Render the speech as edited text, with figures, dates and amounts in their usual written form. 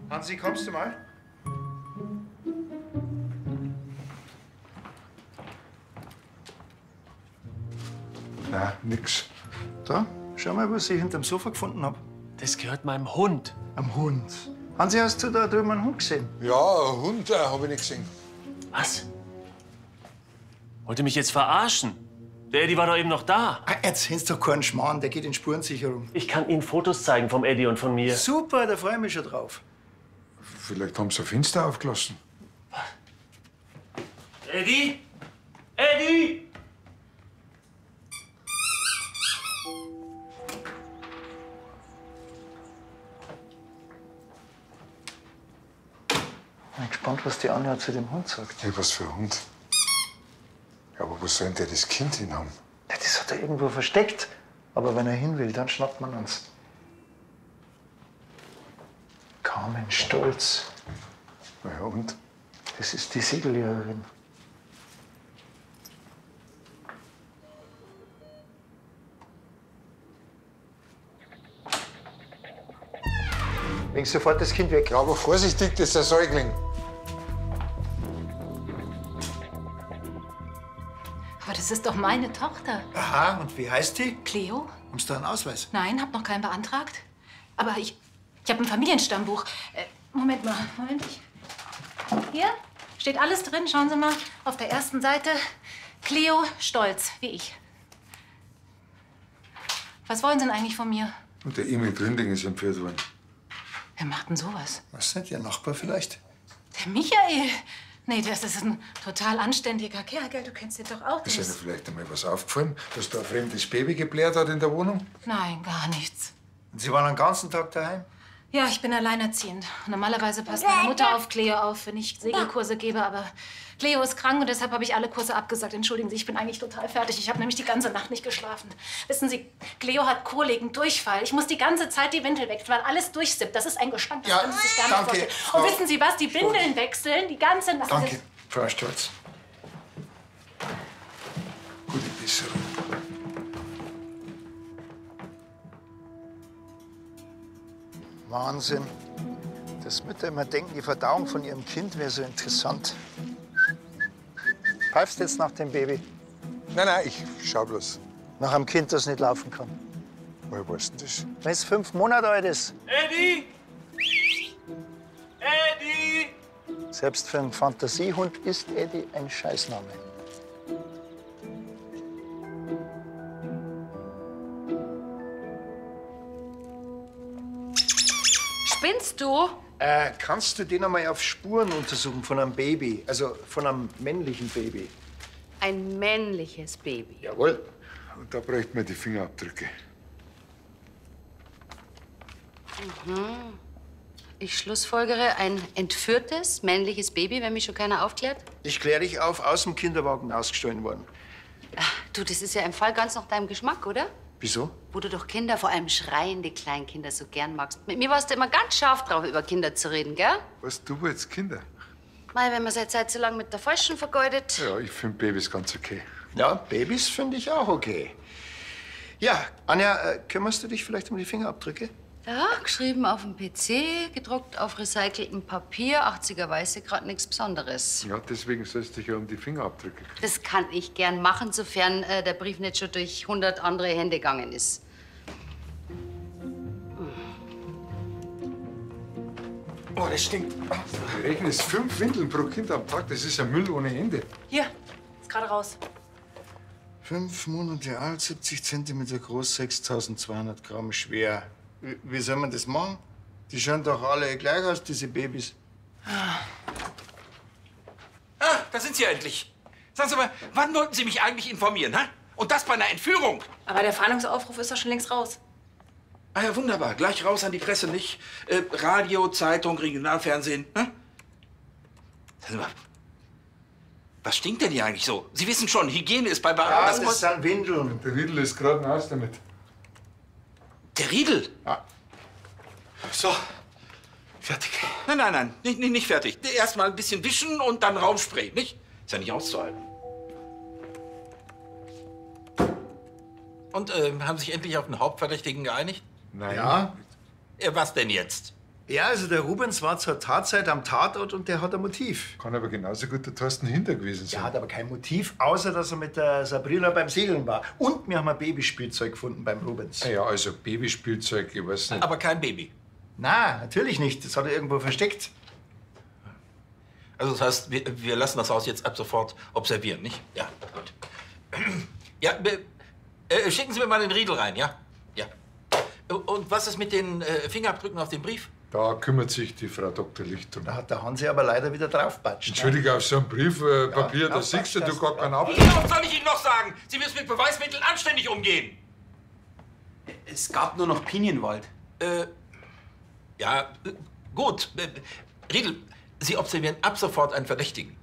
Hansi, kommst du mal? Na, nix. Da, schau mal, was ich hinterm Sofa gefunden habe. Das gehört meinem Hund. Am Hund. Hansi, hast du da drüben einen Hund gesehen? Ja, ein Hund habe ich nicht gesehen. Was? Wollt ihr mich jetzt verarschen? Der Eddie war doch eben noch da. Ah, erzähl's doch keinen Schmarrn, der geht in Spurensicherung. Ich kann Ihnen Fotos zeigen vom Eddie und von mir. Super, da freue ich mich schon drauf. Vielleicht haben sie ein Fenster aufgelassen. Eddie? Eddie? Ich bin gespannt, was die Anja zu dem Hund sagt. Hey, was für ein Hund. Ja, aber wo soll denn der das Kind hin haben? Ja, das hat er irgendwo versteckt. Aber wenn er hin will, dann schnappt man uns. Carmen Stolz. Na ja, und? Das ist die Segeljägerin. Leg sofort das Kind weg. Ja, aber vorsichtig, das ist ein Säugling. Aber das ist doch meine Tochter. Aha, und wie heißt die? Cleo? Haben Sie da einen Ausweis? Nein, hab noch keinen beantragt. Aber ich habe ein Familienstammbuch. Moment mal, Moment. Hier steht alles drin. Schauen Sie mal auf der ersten Seite. Cleo Stolz, wie ich. Was wollen Sie denn eigentlich von mir? Und der Emil Gründing ist entführt worden. Wer macht denn sowas? Was nicht, Ihr Nachbar vielleicht? Der Michael. Nee, das ist ein total anständiger Kerl, gell? Du kennst ihn doch auch. Ist Der Ihnen vielleicht einmal was aufgefallen, dass da ein fremdes Baby geblärt hat in der Wohnung? Nein, gar nichts. Und Sie waren den ganzen Tag daheim? Ja, ich bin alleinerziehend. Normalerweise passt meine Mutter auf Cleo auf, wenn ich Segelkurse gebe. Aber Cleo ist krank und deshalb habe ich alle Kurse abgesagt. Entschuldigen Sie, ich bin eigentlich total fertig. Ich habe nämlich die ganze Nacht nicht geschlafen. Wissen Sie, Cleo hat Koliken, Durchfall. Ich muss die ganze Zeit die Windel wechseln, weil alles durchsippt. Das ist ein Gestank, das Ja, können Sie sich gar nicht danke, vorstellen. Frau Und wissen Sie was? Die Windeln wechseln die ganze Nacht. Danke, Frau Stolz. Gute Besserung. Wahnsinn. Dass Mütter immer denken, die Verdauung von ihrem Kind wäre so interessant. Pfeifst jetzt nach dem Baby? Nein, nein, ich schau bloß. Nach einem Kind, das nicht laufen kann. Woher weißt du das? Wenn es 5 Monate alt ist. Eddie? Eddie? Selbst für einen Fantasiehund ist Eddie ein Scheißname. Spinnst du? Kannst du den einmal auf Spuren untersuchen von einem Baby? Also von einem männlichen Baby? Ein männliches Baby. Jawohl. Und da bräuchten wir die Fingerabdrücke. Ich schlussfolgere, ein entführtes männliches Baby, wenn mich schon keiner aufklärt. Ich kläre dich auf, aus dem Kinderwagen ausgestohlen worden. Du, das ist ja ein Fall ganz nach deinem Geschmack, oder? Wieso? Wo du doch Kinder, vor allem schreiende Kleinkinder, so gern magst. Mit mir warst du immer ganz scharf drauf, über Kinder zu reden, gell? Was, du wolltest Kinder? Mei, wenn man seine Zeit so lange mit der Falschen vergeudet. Ja, ich finde Babys ganz okay. Ja, Babys finde ich auch okay. Ja, Anja, kümmerst du dich vielleicht um die Fingerabdrücke? Ja, geschrieben auf dem PC, gedruckt auf recyceltem Papier, 80er Weiße, gerade nichts Besonderes. Ja, deswegen sollst du dich ja um die Fingerabdrücke kümmern. Das kann ich gern machen, sofern der Brief nicht schon durch 100 andere Hände gegangen ist. Oh, das stinkt. Du rechnest 5 Windeln pro Kind am Tag. Das ist ja Müll ohne Ende. Hier, ist gerade raus. 5 Monate alt, 70 Zentimeter groß, 6200 Gramm schwer. Wie soll man das machen? Die schauen doch alle gleich aus, diese Babys. Ah, da sind Sie ja endlich. Sagen Sie mal, wann wollten Sie mich eigentlich informieren, hä? Und das bei einer Entführung? Aber der Fahndungsaufruf ist doch schon längst raus. Ah ja, wunderbar. Gleich raus an die Presse, nicht? Radio, Zeitung, Regionalfernsehen, hä? Sagen Sie mal, was stinkt denn hier eigentlich so? Sie wissen schon, Hygiene ist bei Ja, das das sind Windeln. Der Riedel ist gerade aus damit. Der Riedel? Ja. So, fertig. Nein, nein, nein, nicht fertig. Erst mal ein bisschen wischen und dann Raumspray, nicht? Ist ja nicht auszuhalten. Und haben sich endlich auf den Hauptverdächtigen geeinigt? Nein. Ja? Was denn jetzt? Ja, also der Rubens war zur Tatzeit am Tatort und der hat ein Motiv. Kann aber genauso gut der Thorsten Hinter gewesen sein. Der hat aber kein Motiv, außer dass er mit der Sabrina beim Segeln war. Und wir haben ein Babyspielzeug gefunden beim Rubens. Ja, also Babyspielzeug, ich weiß nicht. Aber kein Baby. Na, natürlich nicht. Das hat er irgendwo versteckt. Also das heißt, wir lassen das Haus jetzt ab sofort observieren, nicht? Ja, gut. Ja, schicken Sie mir mal den Riedel rein, ja? Ja. Und was ist mit den Fingerabdrücken auf dem Brief? Da kümmert sich die Frau Dr. Licht drum. Da hat der Hansi aber leider wieder draufpatscht. Entschuldige, auf so einem Briefpapier, da aufpasst, siehst du dass- gar keinen Abdruck. Ja, was soll ich Ihnen noch sagen? Sie müssen mit Beweismitteln anständig umgehen. Es gab nur noch Pinienwald. Ja, gut. Riedel, Sie observieren ab sofort einen Verdächtigen.